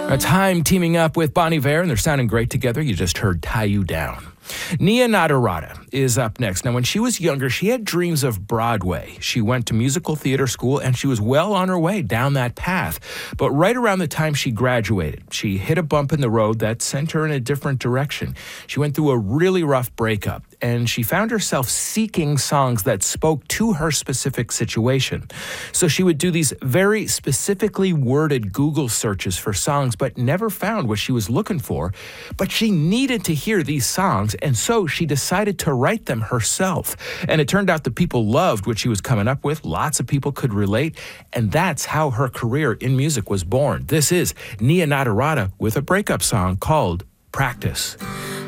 Time teaming up with Bon Iver, and they're sounding great together. You just heard Tie You Down. Nia Nadarata is up next. Now, when she was younger, she had dreams of Broadway. She went to musical theater school, and she was well on her way down that path. But right around the time she graduated, she hit a bump in the road that sent her in a different direction. She went through a really rough breakup, and she found herself seeking songs that spoke to her specific situation. So she would do these very specifically worded Google searches for songs, but never found what she was looking for. But she needed to hear these songs, and so she decided to write them herself. And it turned out that people loved what she was coming up with. Lots of people could relate, and that's how her career in music was born. This is Nia Nadarata with a breakup song called Practice.